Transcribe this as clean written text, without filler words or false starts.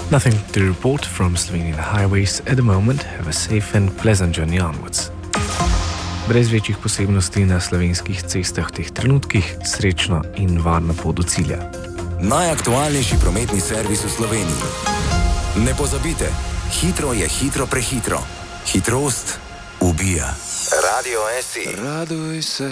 Nothing to report from Slovenian highways at the moment. Have a safe and pleasant journey onwards. Brez večjih posebnosti na slovenskih cestah v teh trenutkih, srečno in varno pot do cilja. Najaktualnejši prometni servis v Sloveniji. Ne pozabite, hitro je hitro prehitro. Hitrost ubija. Radio SI. Raduj se.